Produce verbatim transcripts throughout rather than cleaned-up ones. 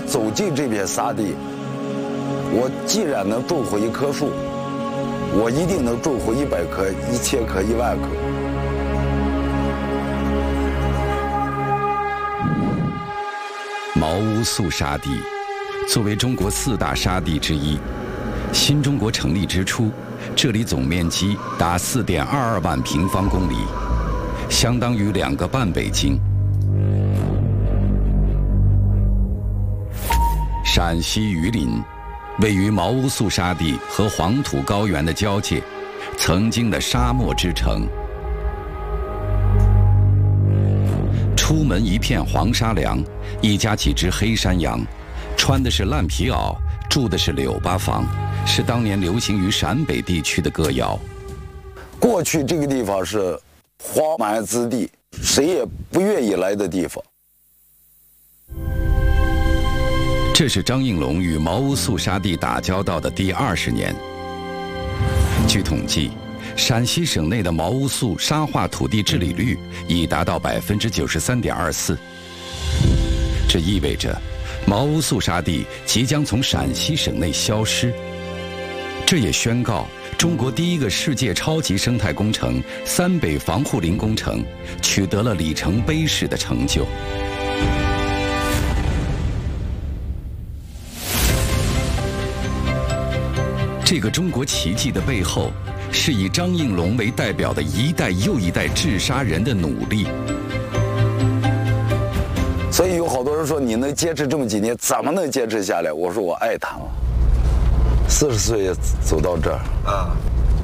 走进这片沙地，我既然能种活一棵树，我一定能种活一百棵、一千棵、一万棵。 毛乌素沙地作为中国四大沙地之一，新中国成立之初，这里总面积达四点二二万平方公里，相当于两个半北京。陕西榆林，位于毛乌素沙地和黄土高原的交界，曾经的沙漠之城。出门一片黄沙梁，一家几只黑山羊，穿的是烂皮袄，住的是柳巴房，是当年流行于陕北地区的歌谣。 过去这个地方是荒蛮之地，谁也不愿意来的地方。 这是张应龙与毛乌素沙地打交道的第二十年。据统计，陕西省内的毛乌素沙化土地治理率已达到百分之九十三点二四。这意味着，毛乌素沙地即将从陕西省内消失。这也宣告中国第一个世界超级生态工程——三北防护林工程取得了里程碑式的成就。这个中国奇迹的背后，是以张应龙为代表的一代又一代治沙人的努力。 所以有好多人说你能坚持这么几年，怎么能坚持下来？我说我爱它嘛。四十岁走到这儿啊，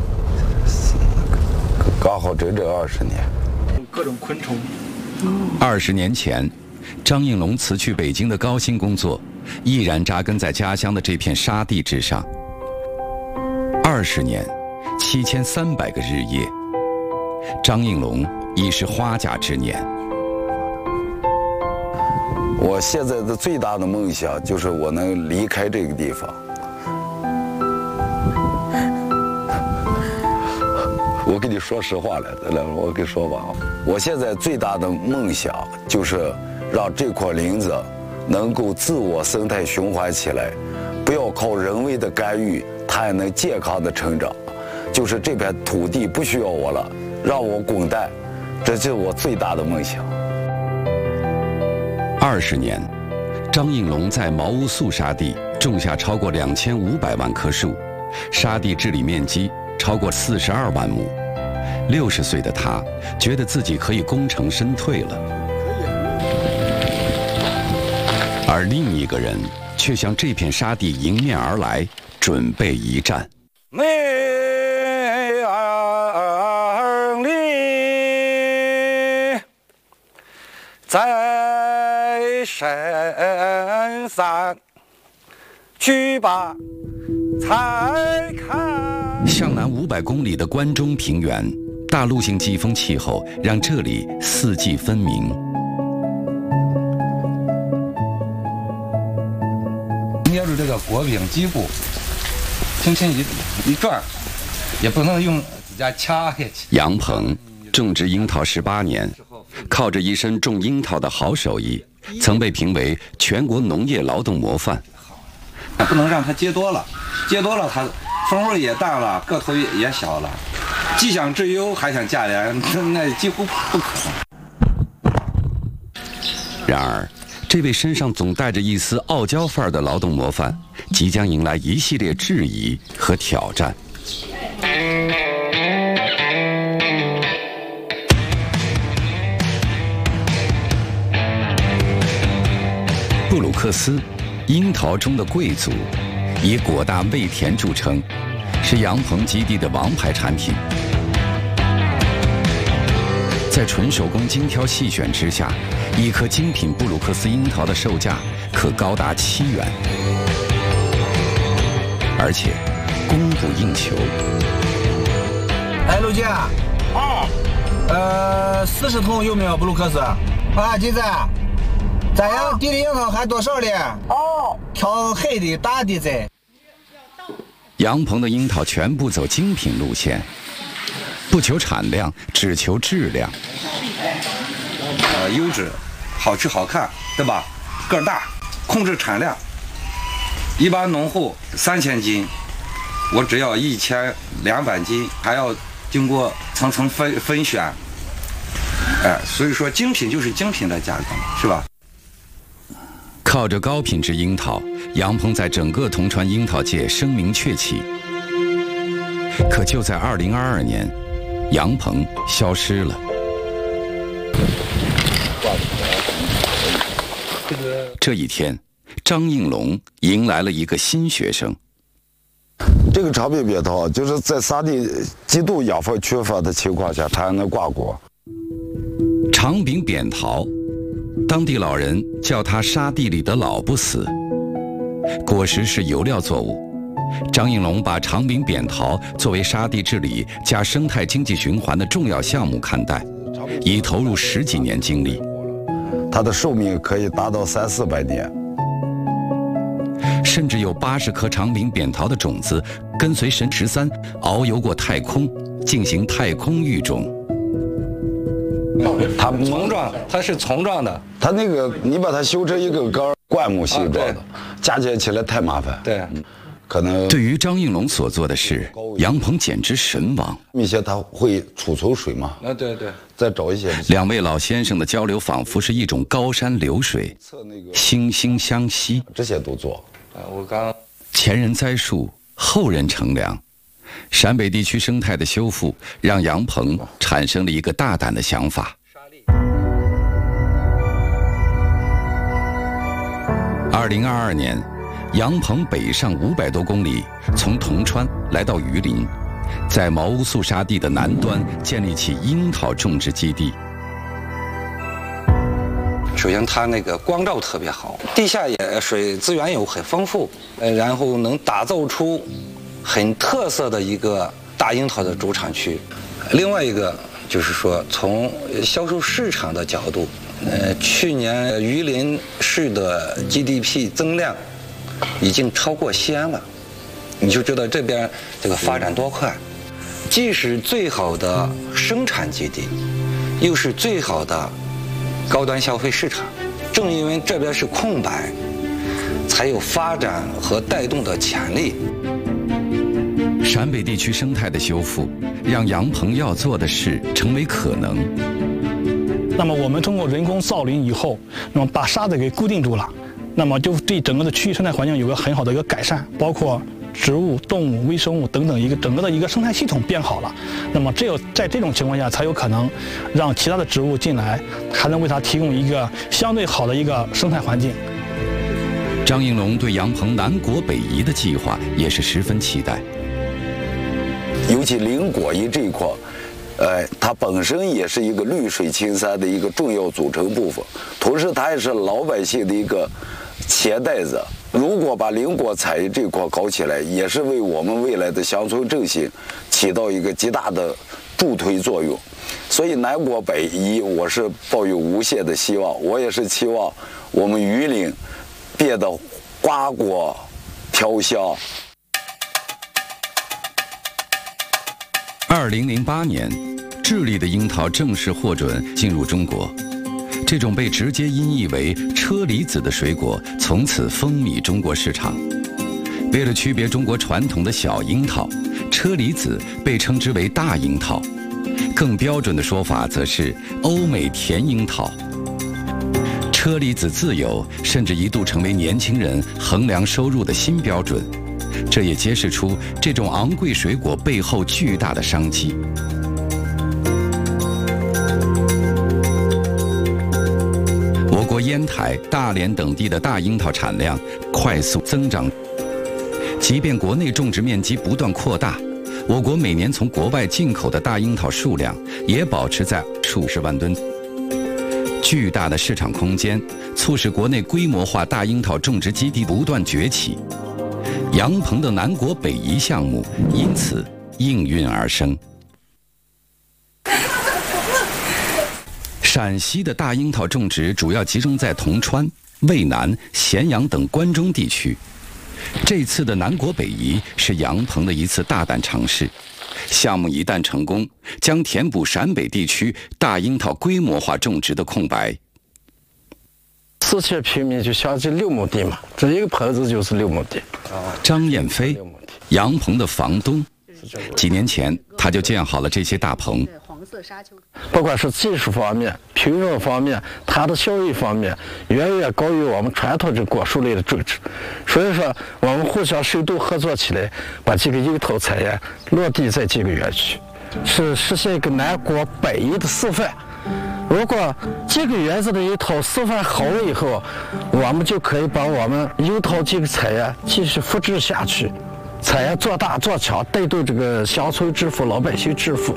刚好整整二十年。 各种昆虫。 二十年前，张应龙辞去北京的高薪工作，毅然扎根在家乡的这片沙地之上。二十年，七千三百个日夜，张应龙已是花甲之年。 我现在的最大的梦想就是我能离开这个地方。我跟你说实话来，来，我跟你说吧，我现在最大的梦想就是让这块林子能够自我生态循环起来，不要靠人为的干预，它也能健康的成长。就是这片土地不需要我了，让我滚蛋，这就是我最大的梦想。 二十年，张应龙在毛乌素沙地种下超过两千五百万棵树，沙地治理面积超过四十二万亩。六十岁的他觉得自己可以功成身退了，而另一个人却向这片沙地迎面而来，准备一战。 妹儿哩，在深山去吧，才看。 向南五百公里的关中平原，大陆性季风气候让这里四季分明。 捏住这个果柄基部，轻轻一一转，也不能用指甲掐下去。 杨鹏种植樱桃十八年，靠着一身种樱桃的好手艺，曾被评为全国农业劳动模范。 不能让它结多了，结多了它风味也淡了，个头也也小了。既想质优还想价廉，那几乎不可能。 然而，这位身上总带着一丝傲娇范儿的劳动模范，即将迎来一系列质疑和挑战。布鲁克斯，樱桃中的贵族，以果大味甜著称，是杨鹏基地的王牌产品。在纯手工精挑细选之下，一颗精品布鲁克斯樱桃的售价可高达七元，而且供不应求。 哎，陆姐，哦，呃，四十桶有没有布鲁克斯？啊，金子，咱家地里樱桃还多少嘞？哦，挑黑的、大的噻。 杨鹏的樱桃全部走精品路线，不求产量，只求质量。 呃，优质，好吃好看，对吧？个儿大， 控制产量。一般农户三千斤，我只要一千两百斤，还要经过层层分分选。哎，所以说精品就是精品的价格嘛，是吧？ 靠着高品质樱桃，杨鹏在整个铜川樱桃界声名鹊起。可就在二零二二年，杨鹏消失了。这一天，张应龙迎来了一个新学生。 这个长柄扁桃就是在沙地极度养分缺乏的情况下，它还能挂果。 长柄扁桃，当地老人叫它沙地里的老不死。果实是油料作物。张应龙把长柄扁桃作为沙地治理加生态经济循环的重要项目看待，已投入十几年精力。 它的寿命可以达到三四百年。 甚至有八十颗长柄扁桃的种子跟随神十三遨游过太空，进行太空育种。 它丛状，它是丛状的。 它那个你把它修成一根杆，灌木形状的，嫁接起来太麻烦。 对， 可能对于张应龙所做的事，杨鹏简直神往。 一些它会储存水嘛？ 啊，对对。 再找一些。 两位老先生的交流仿佛是一种高山流水，惺惺相惜。 这些都做。 啊，我刚。 前人栽树，后人乘凉。陕北地区生态的修复，让杨鹏产生了一个大胆的想法。二零二二年，杨鹏北上五百多公里，从铜川来到榆林，在毛乌素沙地的南端建立起樱桃种植基地。 首先，它那个光照特别好，地下也水资源又很丰富，呃，然后能打造出很特色的一个大樱桃的主产区。另外一个就是说，从销售市场的角度，呃，去年榆林市的 G D P 增量已经超过西安了，你就知道这边这个发展多快。既是最好的生产基地，又是最好的高端消费市场。正因为这边是空白，才有发展和带动的潜力。 陕北地区生态的修复，让杨鹏要做的事成为可能。 那么我们通过人工造林以后，那么把沙子给固定住了，那么就对整个的区域生态环境有个很好的一个改善，包括植物、动物、微生物等等一个整个的一个生态系统变好了。那么只有在这种情况下，才有可能让其他的植物进来，还能为它提供一个相对好的一个生态环境。 张应龙对杨鹏南国北移的计划也是十分期待。 尤其林果宜这一块，呃，它本身也是一个绿水青山的一个重要组成部分，同时它也是老百姓的一个钱袋子。如果把林果产业这块搞起来，也是为我们未来的乡村振兴起到一个极大的助推作用。所以南国北移，我是抱有无限的希望。我也是期望我们榆林变得花果飘香。 二零零八年，智利的樱桃正式获准进入中国。这种被直接音译为车厘子的水果，从此风靡中国市场。为了区别中国传统的小樱桃，车厘子被称之为大樱桃，更标准的说法则是欧美甜樱桃。车厘子自有，甚至一度成为年轻人衡量收入的新标准。这也揭示出这种昂贵水果背后巨大的商机。我国烟台、大连等地的大樱桃产量快速增长，即便国内种植面积不断扩大，我国每年从国外进口的大樱桃数量也保持在数十万吨。巨大的市场空间促使国内规模化大樱桃种植基地不断崛起。杨鹏的南国北移项目因此应运而生。陕西的大樱桃种植主要集中在铜川、渭南、咸阳等关中地区。这次的南国北移是杨鹏的一次大胆尝试。项目一旦成功，将填补陕北地区大樱桃规模化种植的空白。 四千平米就相近六亩地嘛，这一个棚子就是六亩地。 张燕飞，杨棚的房东，几年前他就建好了这些大棚。 不管是技术方面、品种方面，它的效益方面，远远高于我们传统这果树类的种植。所以说，我们互相深度合作起来，把这个樱桃产业落地在这个园区，是实现一个南国北移的示范。如果这个园子的樱桃示范好了以后，我们就可以把我们樱桃这个产业继续复制下去，产业做大做强，带动这个乡村致富、老百姓致富。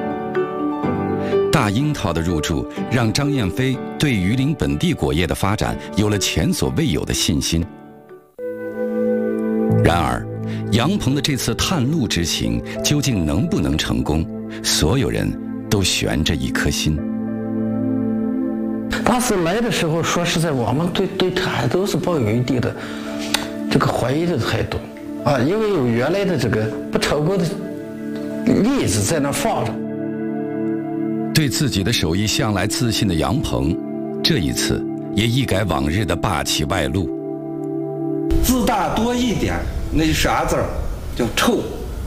大樱桃的入驻，让张燕飞对榆林本地果业的发展有了前所未有的信心。然而，杨鹏的这次探路之行究竟能不能成功，所有人都悬着一颗心。 当时来的时候，说实在，我们对对他还都是抱有一定的这个怀疑的态度啊，因为有原来的这个不成功的例子在那放着。 对自己的手艺向来自信的杨鹏，这一次也一改往日的霸气外露。 字大多一点，那是啥字儿？叫臭，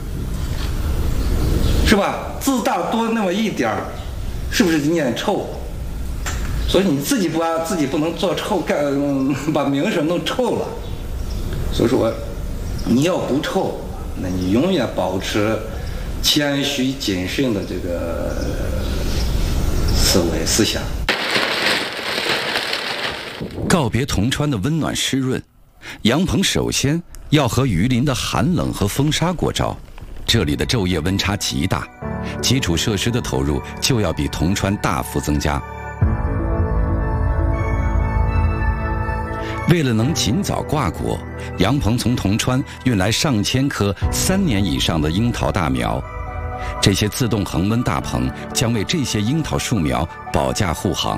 是吧？字大多那么一点儿，是不是念臭？所以你自己不把自己不能做臭，干把名声弄臭了。所以说，你要不臭，那你永远保持谦虚谨慎的这个思维思想。 告别铜川的温暖湿润，杨鹏首先要和榆林的寒冷和风沙过招。这里的昼夜温差极大，基础设施的投入就要比铜川大幅增加。为了能尽早挂果，杨鹏从铜川运来上千棵三年以上的樱桃大苗。这些自动恒温大棚将为这些樱桃树苗保驾护航。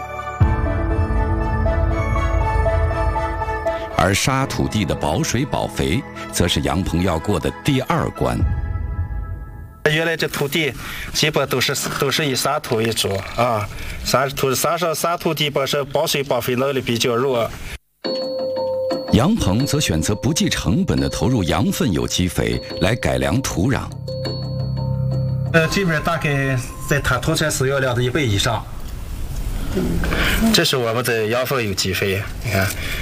而沙土地的保水保肥，则是杨鹏要过的第二关。 原来这土地基本都是都是以沙土为主啊，沙土沙上沙土地本身保水保肥能力比较弱。 杨鹏则选择不计成本的投入羊粪有机肥来改良土壤。 呃，这边大概在它铜川使用量的一倍以上。这是我们的羊粪有机肥，你看，